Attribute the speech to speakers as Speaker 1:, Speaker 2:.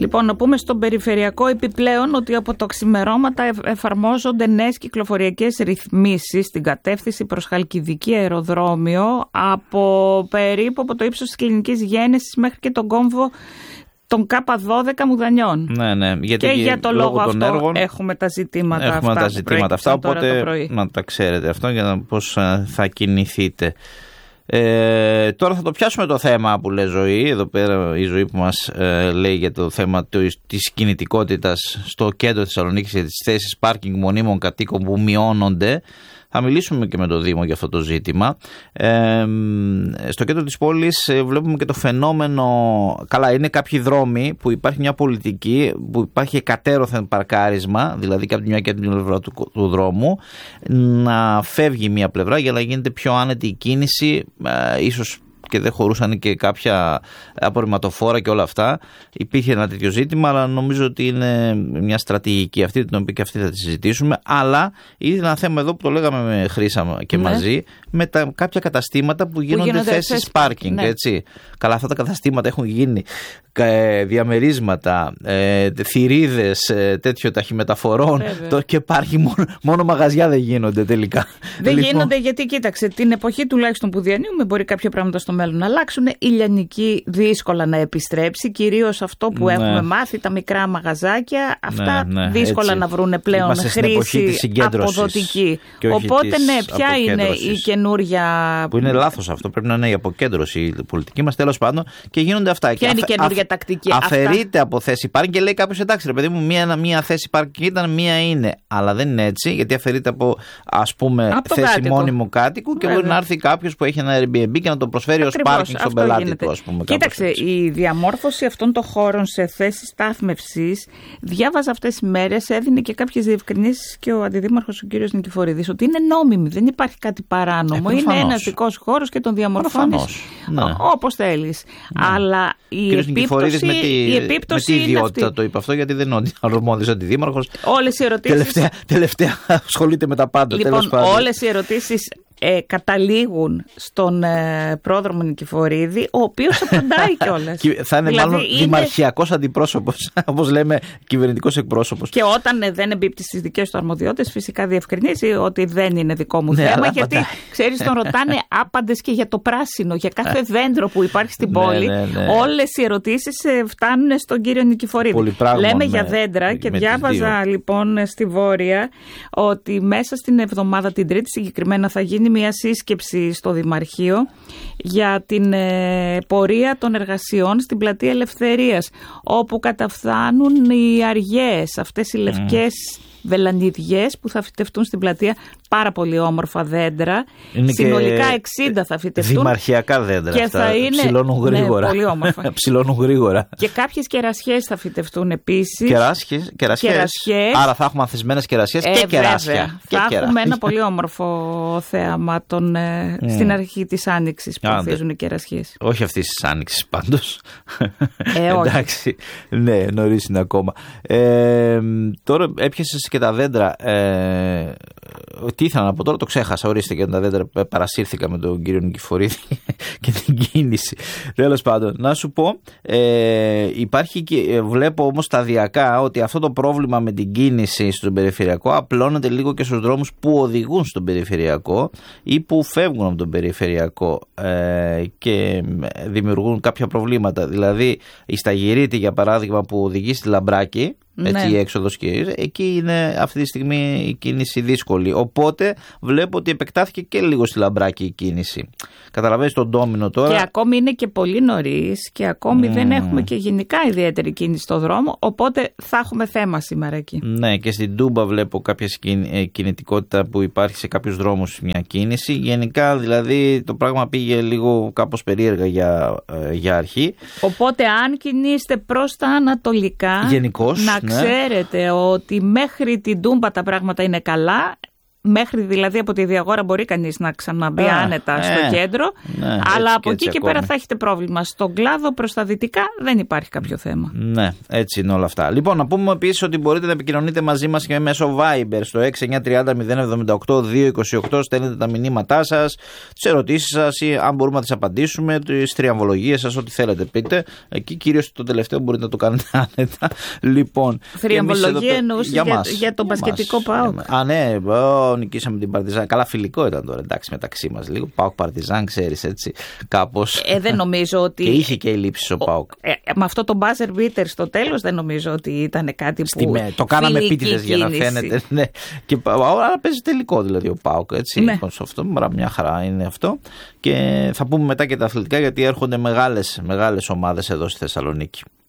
Speaker 1: Λοιπόν, να πούμε στον περιφερειακό επιπλέον ότι από τα ξημερώματα εφαρμόζονται νέες κυκλοφοριακές ρυθμίσεις στην κατεύθυνση προς Χαλκιδική αεροδρόμιο από το ύψος της Κλινικής Γέννησης μέχρι και τον κόμβο των K12 Μουδανιών.
Speaker 2: Ναι,
Speaker 1: γιατί και για το λόγο αυτό έργων, έχουμε τα ζητήματα αυτά.
Speaker 2: Οπότε να τα ξέρετε αυτό για να πώς θα κινηθείτε. Τώρα θα το πιάσουμε το θέμα που λέει Ζωή. Εδώ πέρα η Ζωή που μας λέει για το θέμα της κινητικότητας στο κέντρο της Θεσσαλονίκης και τις θέσεις πάρκινγκ μονίμων κατοίκων που μειώνονται. Θα μιλήσουμε και με το Δήμο για αυτό το ζήτημα. Στο κέντρο της πόλης βλέπουμε και το φαινόμενο. Καλά, είναι κάποιοι δρόμοι που υπάρχει μια πολιτική, που υπάρχει εκατέρωθεν παρκάρισμα, δηλαδή και από τη μια και από την πλευρά του δρόμου, να φεύγει μια πλευρά για να γίνεται πιο άνετη η κίνηση, ίσως και δεν χωρούσαν και κάποια απορριμματοφόρα και όλα αυτά. Υπήρχε ένα τέτοιο ζήτημα, αλλά νομίζω ότι είναι μια στρατηγική αυτή, την οποία και αυτή θα τη συζητήσουμε. Αλλά είναι ένα θέμα εδώ που το λέγαμε με Χρύσα και μαζί, με κάποια καταστήματα που γίνονται θέσεις πάρκινγκ. Ναι. Έτσι. Καλά, αυτά τα καταστήματα έχουν γίνει διαμερίσματα, θηρίδες, τέτοιο ταχυμεταφορών και υπάρχει μόνο μαγαζιά δεν γίνονται τελικά.
Speaker 1: Δεν γίνονται γιατί, κοίταξε, την εποχή τουλάχιστον που διανύουμε μπορεί κάποια πράγματα στο μέλλον να αλλάξουν. Η λιανική δύσκολα να επιστρέψει, κυρίως αυτό που έχουμε μάθει, τα μικρά μαγαζάκια, αυτά δύσκολα έτσι να βρουν πλέον χρήση αποδοτική. Οπότε ποια είναι η καινούρια.
Speaker 2: Που είναι λάθος αυτό, πρέπει να είναι η αποκέντρωση η πολιτική μας, τέλος πάντων, και γίνονται αυτά.
Speaker 1: Ποια είναι η καινούρια τακτική.
Speaker 2: Αφαιρείται από θέση πάρκινγκ και λέει κάποιος, εντάξει ρε παιδί μου, μία θέση πάρκινγκ ήταν, μία είναι. Αλλά δεν είναι έτσι, γιατί αφαιρείται από, ας πούμε, θέση κάτοικο. Μόνιμου κάτοικου και μπορεί να έρθει κάποιος που έχει ένα Airbnb και να το προσφέρει ως πάρκινγκ στον πελάτη του, ας πούμε.
Speaker 1: Κοίταξε, η διαμόρφωση αυτών των χώρων σε θέσεις στάθμευσης, διάβαζα αυτές τις μέρες, έδινε και κάποιες διευκρινήσεις και ο αντιδήμαρχος ο κύριος Νικηφορίδης, ότι είναι νόμιμη, δεν υπάρχει κάτι παράνομο. Είναι ένας δικός χώρος και τον διαμορφώνεις όπως θέλεις. Αλλά η επίπτωση,
Speaker 2: με τι ιδιότητα το είπε αυτό, γιατί δεν είναι αρμόδιος αντιδήμαρχος.
Speaker 1: Όλες οι ερωτήσεις.
Speaker 2: Τελευταία ασχολείται με τα πάντα.
Speaker 1: Λοιπόν, όλες οι ερωτήσεις καταλήγουν στον πρόδρομο Νικηφορίδη, ο οποίος απαντάει κιόλας.
Speaker 2: Θα είναι δηλαδή, μάλλον δημαρχιακός αντιπρόσωπος, όπως λέμε, κυβερνητικός εκπρόσωπος.
Speaker 1: Και όταν δεν εμπίπτει στις δικές του αρμοδιότητες, φυσικά διευκρινίζει ότι δεν είναι δικό μου θέμα, γιατί ξέρεις, τον ρωτάνε άπαντες και για το πράσινο, για κάθε δέντρο που υπάρχει στην πόλη. Όλες οι ερωτήσεις φτάνουν στον κύριο Νικηφορίδη. Λέμε για δέντρα και διάβαζα λοιπόν στη Βόρεια ότι μέσα στην εβδομάδα, την Τρίτη συγκεκριμένα, θα γίνει μια σύσκεψη στο Δημαρχείο για την πορεία των εργασιών στην Πλατεία Ελευθερίας, όπου καταφθάνουν οι αργές, αυτές οι λευκές βελανιδιές που θα φυτευτούν στην πλατεία, πάρα πολύ όμορφα δέντρα. Είναι συνολικά 60 θα φυτευτούν.
Speaker 2: Δημαρχιακά δέντρα
Speaker 1: και
Speaker 2: αυτά,
Speaker 1: θα είναι
Speaker 2: ψηλώνουν γρήγορα.
Speaker 1: Πολύ όμορφα.
Speaker 2: Ψηλώνουν γρήγορα.
Speaker 1: Και κάποιες κερασιές θα φυτευτούν επίσης.
Speaker 2: Κερασιές. Άρα θα έχουμε ανθισμένες κερασιές και κεράσια.
Speaker 1: Θα έχουμε ένα πολύ όμορφο θέαμα στην αρχή της Άνοιξης που ανθίζουν οι κερασιές.
Speaker 2: Όχι αυτής της Άνοιξης πάντως. Εντάξει. Ναι, νωρίς είναι ακόμα. Τώρα έπιασες και τα δέντρα. Τι ήθελα να πω τώρα, το ξέχασα. Ορίστε, και τα δέντρα παρασύρθηκα με τον κύριο Νικηφορίδη και την κίνηση. Τέλος πάντων, να σου πω, υπάρχει και βλέπω όμως σταδιακά ότι αυτό το πρόβλημα με την κίνηση στον περιφερειακό απλώνεται λίγο και στους δρόμους που οδηγούν στον περιφερειακό ή που φεύγουν από τον περιφερειακό και δημιουργούν κάποια προβλήματα. Δηλαδή, η Σταγυρίτη, για παράδειγμα, που οδηγεί στη Λαμπράκη, έτσι, η έξοδος, και εκεί είναι αυτή τη στιγμή η κίνηση δύσκολη. Οπότε βλέπω ότι επεκτάθηκε και λίγο στη Λαμπράκη η κίνηση. Καταλαβαίνεις τον ντόμινο τώρα.
Speaker 1: Και ακόμη είναι και πολύ νωρίς και ακόμη δεν έχουμε και γενικά ιδιαίτερη κίνηση στο δρόμο. Οπότε θα έχουμε θέμα σήμερα εκεί.
Speaker 2: Ναι, και στην Τούμπα βλέπω κάποια κινητικότητα που υπάρχει σε κάποιους δρόμους, μια κίνηση. Γενικά δηλαδή το πράγμα πήγε λίγο κάπως περίεργα για αρχή.
Speaker 1: Οπότε αν κινείστε προς τα ανατολικά,
Speaker 2: γενικώς,
Speaker 1: να ξέρετε ότι μέχρι την Τούμπα τα πράγματα είναι καλά. Μέχρι δηλαδή από τη Διαγόρα μπορεί κανείς να ξαναμπεί άνετα στο κέντρο, αλλά από εκεί και πέρα θα έχετε πρόβλημα. Στον κλάδο προς τα δυτικά δεν υπάρχει κάποιο θέμα.
Speaker 2: Ναι, έτσι είναι όλα αυτά. Λοιπόν, να πούμε επίσης ότι μπορείτε να επικοινωνείτε μαζί μας και μέσω Viber στο 6930-078-228. Στέλνετε τα μηνύματά σας, τις ερωτήσεις σας ή αν μπορούμε να τις απαντήσουμε, τις θριαμβολογίες σας, ό,τι θέλετε πείτε. Εκεί κυρίως το τελευταίο μπορείτε να το κάνετε άνετα. Λοιπόν,
Speaker 1: θριαμβολογία εννοούσε για τον μπασκετικό ΠΑΟΚ.
Speaker 2: Ναι, νικήσαμε την Παρτιζάν. Καλά, φιλικό ήταν τώρα, εντάξει, μεταξύ μας λίγο. ΠΑΟΚ Παρτιζάν, ξέρεις έτσι, κάπως.
Speaker 1: Δεν νομίζω ότι.
Speaker 2: Και είχε και ελλείψεις ο ΠΑΟΚ.
Speaker 1: Με αυτό το buzzer beater στο τέλος δεν νομίζω ότι ήταν κάτι που.
Speaker 2: Το κάναμε επίτηδες για να φαίνεται. Ναι. Αλλά παίζει τελικό δηλαδή ο ΠΑΟΚ. Έτσι. Ναι. Αυτό, μια χαρά είναι αυτό. Και θα πούμε μετά και τα αθλητικά, γιατί έρχονται μεγάλες ομάδες εδώ στη Θεσσαλονίκη.